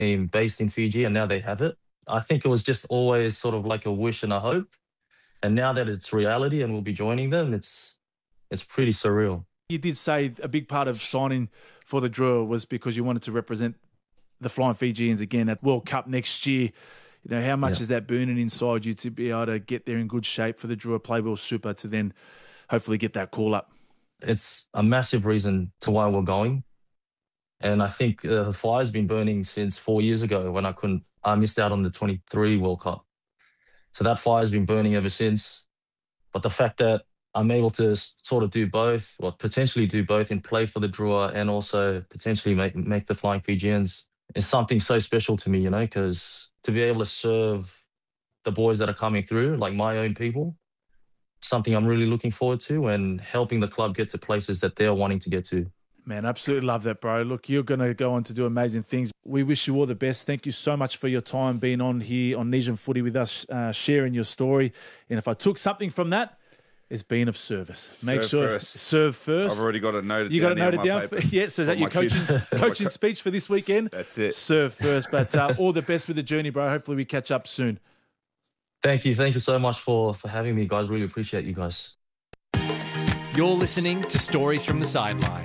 team based in Fiji, and now they have it. I think it was just always sort of like a wish and a hope. And now that it's reality and we'll be joining them, it's pretty surreal. You did say a big part of signing for the Drua was because you wanted to represent the Flying Fijians again at World Cup next year. You know, how much is that burning inside you to be able to get there in good shape for the Drua Play Well Super to then hopefully get that call up? It's a massive reason to why we're going. And I think the fire's been burning since 4 years ago when I missed out on the 23 World Cup. So that fire's been burning ever since. But the fact that I'm able to sort of do both, or potentially do both, and play for the Drua and also potentially make the Flying Fijians is something so special to me, you know, because to be able to serve the boys that are coming through, like my own people, something I'm really looking forward to, and helping the club get to places that they're wanting to get to. Man, absolutely love that, bro. Look, you're going to go on to do amazing things. We wish you all the best. Thank you so much for your time being on here on Nesian Footy with us, sharing your story. And if I took something from that, it's being of service. Make sure serve first. I've already got it noted down. You got it noted down? Yeah, so is that your coaching speech for this weekend? That's it. Serve first. But all the best with the journey, bro. Hopefully we catch up soon. Thank you. Thank you so much for having me, guys. Really appreciate you guys. You're listening to Stories from the Sideline.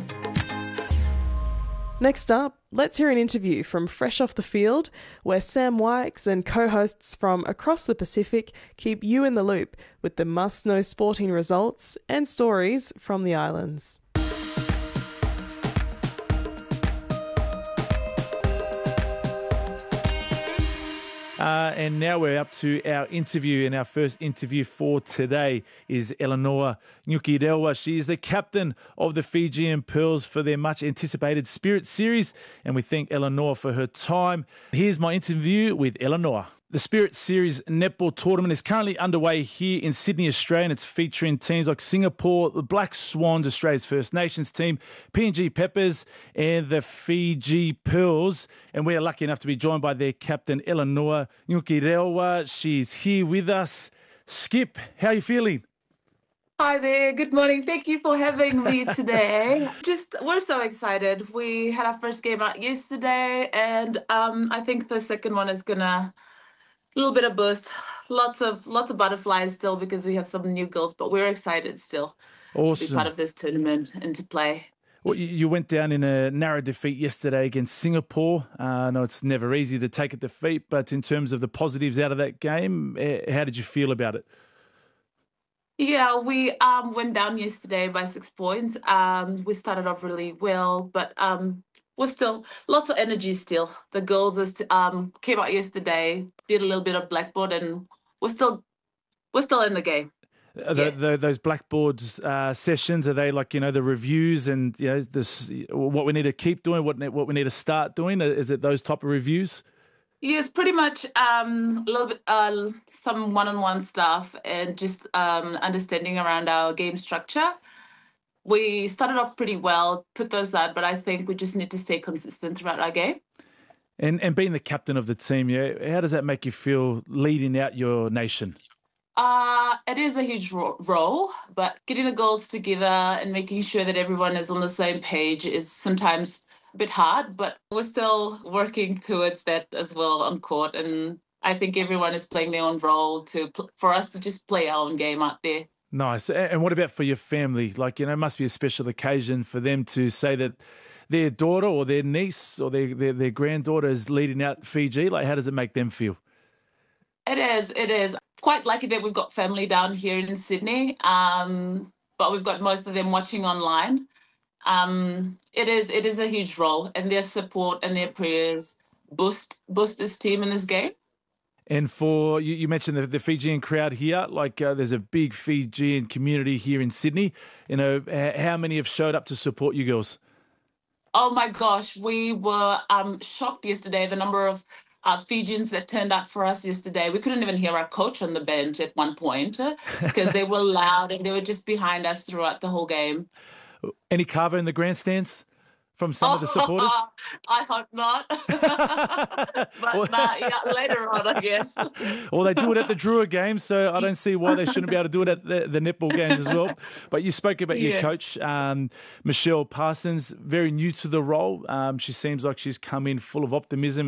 Next up, let's hear an interview from Fresh Off the Field, where Sam Wykes and co-hosts from across the Pacific keep you in the loop with the must-know sporting results and stories from the islands. And now we're up to our interview, and our first interview for today is Eleanor Nyukirewa. She is the captain of the Fijian Pearls for their much-anticipated Spirit Series, and we thank Eleanor for her time. Here's my interview with Eleanor. The Spirit Series netball tournament is currently underway here in Sydney, Australia, and it's featuring teams like Singapore, the Black Swans, Australia's First Nations team, PNG Peppers, and the Fiji Pearls. And we are lucky enough to be joined by their captain, Eleanor Nyukirewa. She's here with us. Skip, how are you feeling? Hi there. Good morning. Thank you for having me today. We're so excited. We had our first game out yesterday, and I think the second one is gonna a little bit of both. Lots of butterflies still because we have some new girls, but we're excited still to be part of this tournament and to play. Well, you went down in a narrow defeat yesterday against Singapore. I know it's never easy to take a defeat, but in terms of the positives out of that game, how did you feel about it? Yeah, we went down yesterday by 6 points. We started off really well, but we're still lots of energy still. The girls came out yesterday, did a little bit of blackboard, and we're still in the game. Those blackboard sessions, are they like, you know, the reviews and, you know, this what we need to keep doing, what we need to start doing? Is it those type of reviews? Yes, pretty much a little bit some one-on-one stuff and just understanding around our game structure. We started off pretty well, put those out, but I think we just need to stay consistent throughout our game. And being the captain of the team, how does that make you feel leading out your nation? It is a huge role, but getting the girls together and making sure that everyone is on the same page is sometimes a bit hard, but we're still working towards that as well on court. And I think everyone is playing their own role for us to just play our own game out there. Nice. And what about for your family? Like, you know, it must be a special occasion for them to say that their daughter or their niece or their granddaughter is leading out Fiji. Like, how does it make them feel? It is. It's quite lucky that we've got family down here in Sydney, but we've got most of them watching online. It is a huge role, and their support and their prayers boost this team in this game. And for you mentioned the Fijian crowd here, like there's a big Fijian community here in Sydney. You know, how many have showed up to support you girls? Oh my gosh, we were shocked yesterday, the number of Fijians that turned out for us yesterday. We couldn't even hear our coach on the bench at one point because they were loud and they were just behind us throughout the whole game. Any kava in the grandstands from some of the supporters? I hope not. But yeah, later on, I guess. Well, they do it at the Drua games, so I don't see why they shouldn't be able to do it at the netball games as well. But you spoke about your coach, Michelle Parsons, very new to the role. She seems like she's come in full of optimism